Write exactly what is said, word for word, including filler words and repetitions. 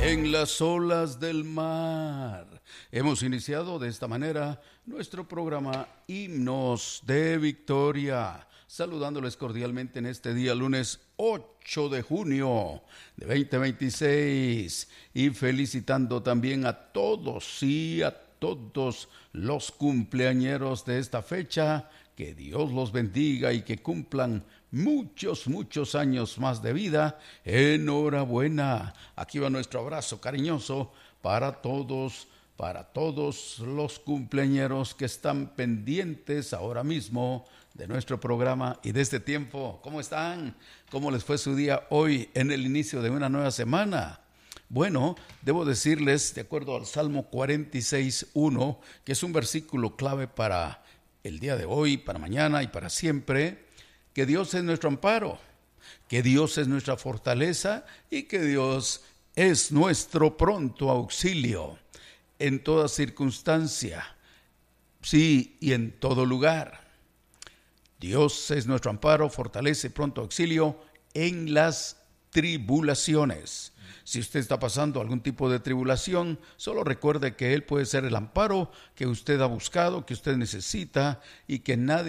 en las olas del mar. Hemos iniciado de esta manera nuestro programa Himnos de Victoria, saludándoles cordialmente en este día lunes ocho de junio de veinte veintiséis y felicitando también a todos y a todos los cumpleañeros de esta fecha. Que Dios los bendiga y que cumplan muchos, muchos años más de vida. Enhorabuena. Aquí va nuestro abrazo cariñoso para todos, para todos los cumpleañeros que están pendientes ahora mismo de nuestro programa y de este tiempo. ¿Cómo están? ¿Cómo les fue su día hoy en el inicio de una nueva semana? Bueno, debo decirles, de acuerdo al Salmo cuarenta y seis, uno, que es un versículo clave para el día de hoy, para mañana y para siempre, que Dios es nuestro amparo, que Dios es nuestra fortaleza y que Dios es nuestro pronto auxilio en toda circunstancia, sí, y en todo lugar. Dios es nuestro amparo, fortaleza y pronto auxilio en las tribulaciones. Si usted está pasando algún tipo de tribulación, solo recuerde que Él puede ser el amparo que usted ha buscado, que usted necesita y que nadie